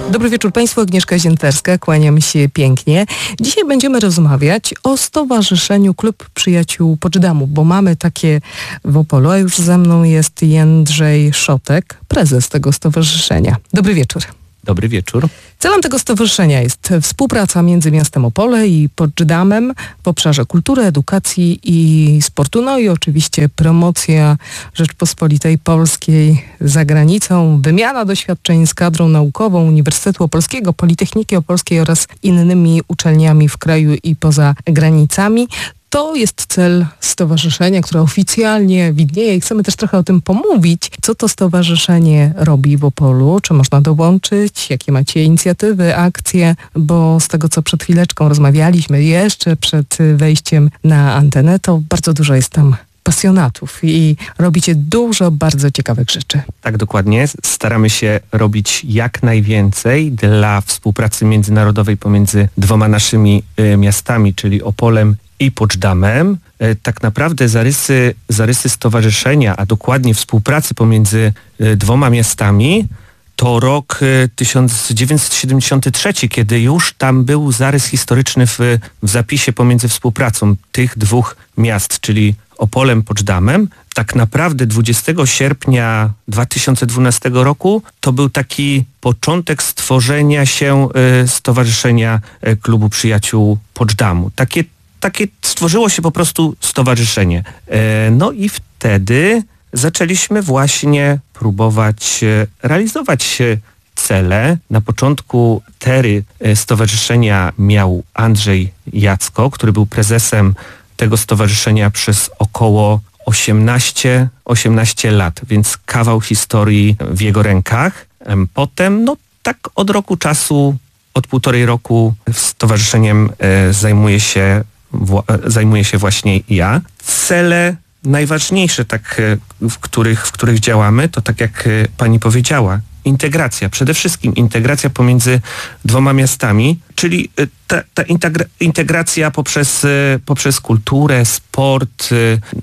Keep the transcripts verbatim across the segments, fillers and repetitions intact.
Dobry wieczór Państwu, Agnieszka Zięterska, kłaniam się pięknie. Dzisiaj będziemy rozmawiać o Stowarzyszeniu Klub Przyjaciół Poczdamów, bo mamy takie w Opolu, a już ze mną jest Jędrzej Szotek, prezes tego stowarzyszenia. Dobry wieczór. Dobry wieczór. Celem tego stowarzyszenia jest współpraca między miastem Opole i Poczdamem w obszarze kultury, edukacji i sportu, no i oczywiście promocja Rzeczpospolitej Polskiej za granicą, wymiana doświadczeń z kadrą naukową Uniwersytetu Opolskiego, Politechniki Opolskiej oraz innymi uczelniami w kraju i poza granicami. To jest cel stowarzyszenia, które oficjalnie widnieje i chcemy też trochę o tym pomówić. Co to stowarzyszenie robi w Opolu? Czy można dołączyć? Jakie macie inicjatywy, akcje? Bo z tego, co przed chwileczką rozmawialiśmy, jeszcze przed wejściem na antenę, to bardzo dużo jest tam pasjonatów i robicie dużo bardzo ciekawych rzeczy. Tak, dokładnie. Staramy się robić jak najwięcej dla współpracy międzynarodowej pomiędzy dwoma naszymi y, miastami, czyli Opolem i Poczdamem. Tak naprawdę zarysy, zarysy stowarzyszenia, a dokładnie współpracy pomiędzy dwoma miastami to rok tysiąc dziewięćset siedemdziesiąty trzeci, kiedy już tam był zarys historyczny w, w zapisie pomiędzy współpracą tych dwóch miast, czyli Opolem, Poczdamem. Tak naprawdę dwudziestego sierpnia dwa tysiące dwunastego roku to był taki początek stworzenia się Stowarzyszenia Klubu Przyjaciół Poczdamów. Takie Takie stworzyło się po prostu stowarzyszenie. No i wtedy zaczęliśmy właśnie próbować realizować cele. Na początku tery stowarzyszenia miał Andrzej Jacko, który był prezesem tego stowarzyszenia przez około osiemnaście lat, więc kawał historii w jego rękach. Potem, no tak od roku czasu, od półtorej roku stowarzyszeniem zajmuje się Zajmuję się właśnie ja. Cele najważniejsze, tak, w których, w których działamy, to tak jak pani powiedziała, integracja. Przede wszystkim integracja pomiędzy dwoma miastami, czyli ta, ta integra- integracja poprzez, poprzez kulturę, sport,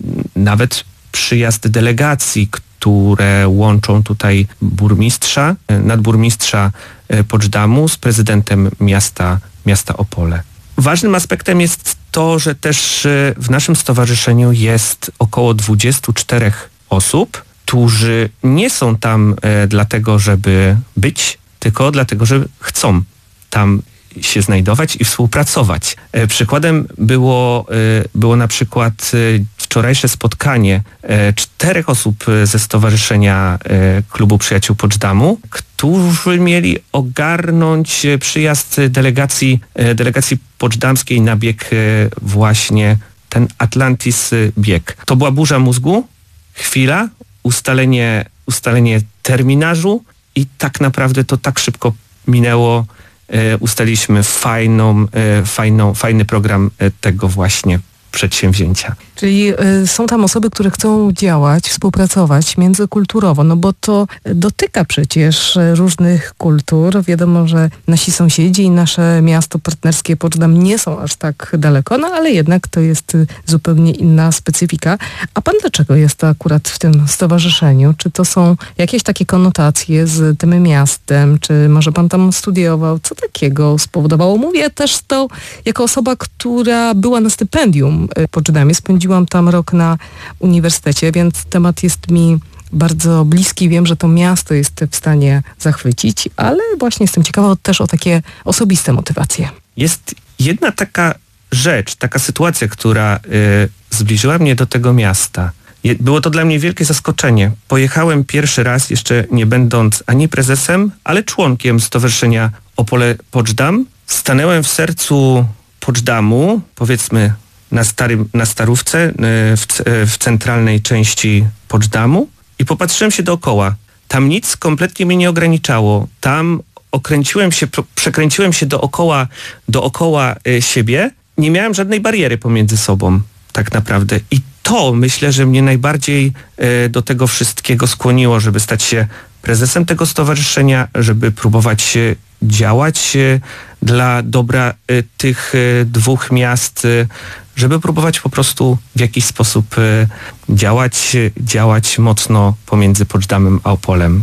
nawet przyjazd delegacji, które łączą tutaj burmistrza, nadburmistrza Poczdamu z prezydentem miasta, miasta Opole. Ważnym aspektem jest to, że też w naszym stowarzyszeniu jest około dwudziestu czterech osób, którzy nie są tam e, dlatego, żeby być, tylko dlatego, że chcą tam się znajdować i współpracować. E, przykładem było, e, było na przykład e, wczorajsze spotkanie e, czterech osób ze Stowarzyszenia e, Klubu Przyjaciół Poczdamu, którzy mieli ogarnąć przyjazd delegacji, e, delegacji poczdamskiej na bieg e, właśnie ten Atlantis bieg. To była burza mózgu, chwila, ustalenie, ustalenie terminarzu i tak naprawdę to tak szybko minęło. E, ustaliliśmy fajną, e, fajną, fajny program e, tego właśnie przedsięwzięcia. Czyli y, są tam osoby, które chcą działać, współpracować międzykulturowo, no bo to dotyka przecież różnych kultur. Wiadomo, że nasi sąsiedzi i nasze miasto partnerskie Poczdam nie są aż tak daleko, no ale jednak to jest zupełnie inna specyfika. A pan dlaczego jest akurat w tym stowarzyszeniu? Czy to są jakieś takie konotacje z tym miastem? Czy może pan tam studiował? Co takiego spowodowało? Mówię też to jako osoba, która była na stypendium w Poczdamie, spędziłam tam rok na uniwersytecie, więc temat jest mi bardzo bliski. Wiem, że to miasto jest w stanie zachwycić, ale właśnie jestem ciekawa też o takie osobiste motywacje. Jest jedna taka rzecz, taka sytuacja, która y, zbliżyła mnie do tego miasta. Je, było to dla mnie wielkie zaskoczenie. Pojechałem pierwszy raz, jeszcze nie będąc ani prezesem, ale członkiem Stowarzyszenia Opole Poczdam. Stanęłem w sercu Poczdamu, powiedzmy na, starym, na Starówce, w, w centralnej części Poczdamu i popatrzyłem się dookoła. Tam nic kompletnie mnie nie ograniczało. Tam okręciłem się, przekręciłem się dookoła, dookoła siebie. Nie miałem żadnej bariery pomiędzy sobą tak naprawdę. I to myślę, że mnie najbardziej do tego wszystkiego skłoniło, żeby stać się prezesem tego stowarzyszenia, żeby próbować działać dla dobra tych dwóch miast, żeby próbować po prostu w jakiś sposób działać, działać mocno pomiędzy Poczdamem a Opolem.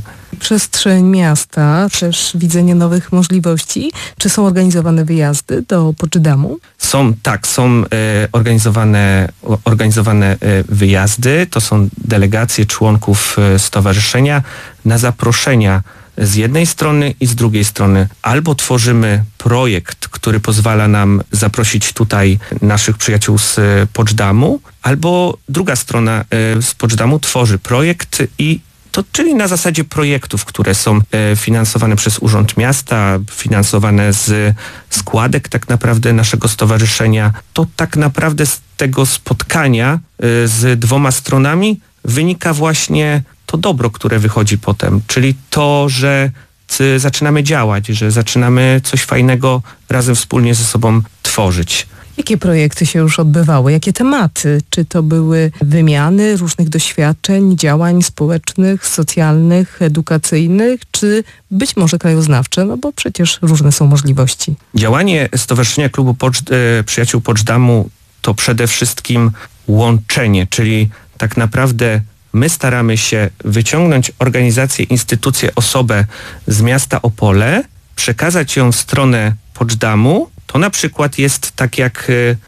przestrzeń miasta, też widzenie nowych możliwości. Czy są organizowane wyjazdy do Poczdamу? Są, tak, są e, organizowane, organizowane e, wyjazdy. To są delegacje członków e, stowarzyszenia na zaproszenia z jednej strony i z drugiej strony. Albo tworzymy projekt, który pozwala nam zaprosić tutaj naszych przyjaciół z Poczdamу, albo druga strona z Poczdamу tworzy projekt i to, czyli na zasadzie projektów, które są finansowane przez Urząd Miasta, finansowane z składek tak naprawdę naszego stowarzyszenia. To tak naprawdę z tego spotkania z dwoma stronami wynika właśnie to dobro, które wychodzi potem, czyli to, że zaczynamy działać, że zaczynamy coś fajnego razem wspólnie ze sobą tworzyć. Jakie projekty się już odbywały? Jakie tematy? Czy to były wymiany różnych doświadczeń, działań społecznych, socjalnych, edukacyjnych, czy być może krajoznawcze? No bo przecież różne są możliwości. Działanie Stowarzyszenia Klubu Pocz- Przyjaciół Poczdamу to przede wszystkim łączenie, czyli tak naprawdę my staramy się wyciągnąć organizację, instytucję, osobę z miasta Opole, przekazać ją w stronę Poczdamу. To na przykład jest tak, jak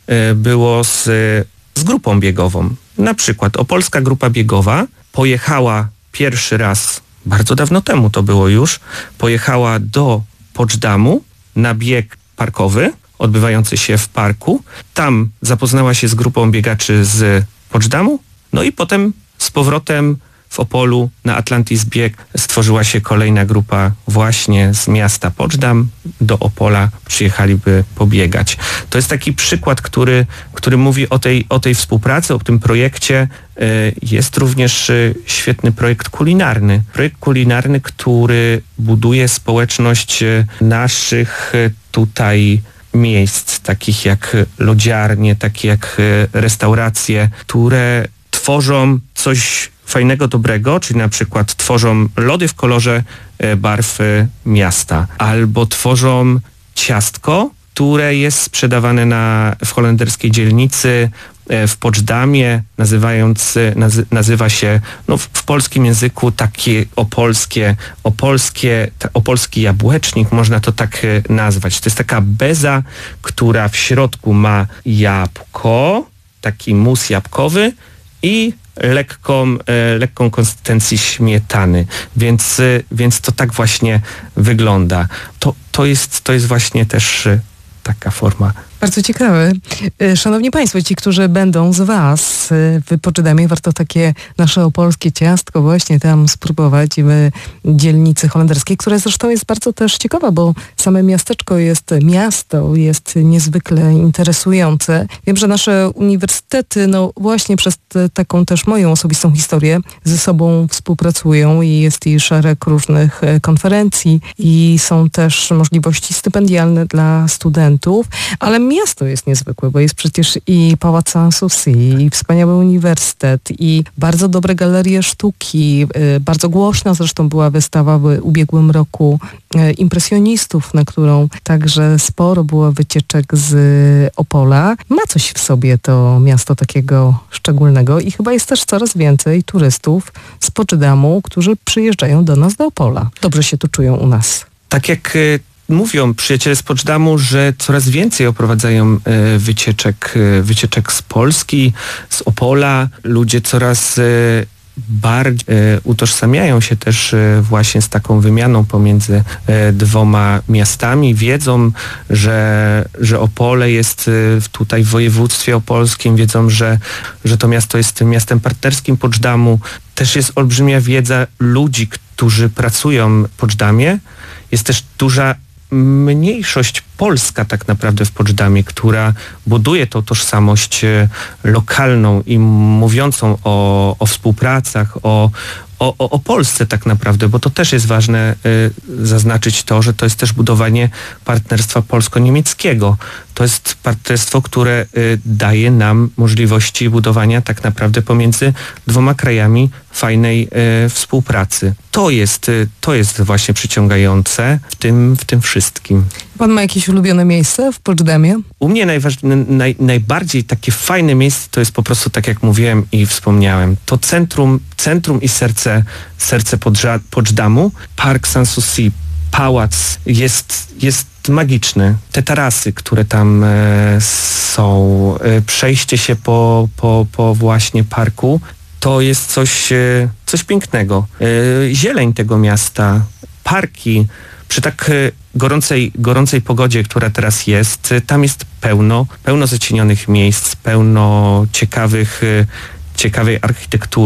było z, z grupą biegową. Na przykład Opolska Grupa Biegowa pojechała pierwszy raz, bardzo dawno temu to było już, pojechała do Poczdamу na bieg parkowy, odbywający się w parku. Tam zapoznała się z grupą biegaczy z Poczdamу, no i potem z powrotem w Opolu na Atlantis Bieg stworzyła się kolejna grupa właśnie z miasta Poczdam. Do Opola przyjechaliby pobiegać. To jest taki przykład, który, który mówi o tej, o tej współpracy, o tym projekcie. Jest również świetny projekt kulinarny. Projekt kulinarny, który buduje społeczność naszych tutaj miejsc, takich jak lodziarnie, takie jak restauracje, które tworzą coś fajnego, dobrego, czyli na przykład tworzą lody w kolorze barw miasta, albo tworzą ciastko, które jest sprzedawane na, w holenderskiej dzielnicy w Poczdamie, nazywając, nazy, nazywa się no, w, w polskim języku takie opolskie, opolskie, ta, opolski jabłecznik, można to tak nazwać. To jest taka beza, która w środku ma jabłko, taki mus jabłkowy, i lekką, e, lekką konsystencji śmietany, więc, e, więc to tak właśnie wygląda. To, to, jest, to jest właśnie też e, taka forma. Bardzo ciekawe. Szanowni Państwo, ci, którzy będą z Was w Poczdamie, warto takie nasze opolskie ciastko właśnie tam spróbować w dzielnicy holenderskiej, która zresztą jest bardzo też ciekawa, bo same miasteczko jest, miasto jest niezwykle interesujące. Wiem, że nasze uniwersytety, no właśnie przez te, taką też moją osobistą historię ze sobą współpracują i jest i szereg różnych konferencji i są też możliwości stypendialne dla studentów, ale miasto jest niezwykłe, bo jest przecież i Pałac Sanssouci, i wspaniały uniwersytet, i bardzo dobre galerie sztuki. Bardzo głośna zresztą była wystawa w ubiegłym roku impresjonistów, na którą także sporo było wycieczek z Opola. Ma coś w sobie to miasto takiego szczególnego i chyba jest też coraz więcej turystów z Poczdamу, którzy przyjeżdżają do nas do Opola. Dobrze się tu czują u nas. Tak jak mówią przyjaciele z Poczdamу, że coraz więcej oprowadzają e, wycieczek, e, wycieczek z Polski, z Opola. Ludzie coraz e, bardziej e, utożsamiają się też e, właśnie z taką wymianą pomiędzy e, dwoma miastami. Wiedzą, że, że Opole jest e, tutaj w województwie opolskim. Wiedzą, że, że to miasto jest miastem partnerskim Poczdamу. Też jest olbrzymia wiedza ludzi, którzy pracują w Poczdamie. Jest też duża mniejszość polska tak naprawdę w Poczdamie, która buduje tą tożsamość lokalną i mówiącą o, o współpracach, o, o, o Polsce tak naprawdę, bo to też jest ważne y, zaznaczyć to, że to jest też budowanie partnerstwa polsko-niemieckiego. To jest partnerstwo, które y, daje nam możliwości budowania tak naprawdę pomiędzy dwoma krajami fajnej y, współpracy. To jest, y, to jest właśnie przyciągające w tym, w tym wszystkim. Pan ma jakieś jakieś ulubione miejsce w Poczdamie? U mnie najważ- naj, najbardziej takie fajne miejsce to jest po prostu, tak jak mówiłem i wspomniałem, to centrum, centrum i serce, serce Podża- Poczdamu, Park Sanssouci, pałac jest, jest magiczny. Te tarasy, które tam e, są, e, przejście się po, po, po właśnie parku, to jest coś, e, coś pięknego. E, zieleń tego miasta, parki, przy tak e, gorącej, gorącej pogodzie, która teraz jest, e, tam jest pełno, pełno zacienionych miejsc, pełno ciekawych, e, ciekawej architektury.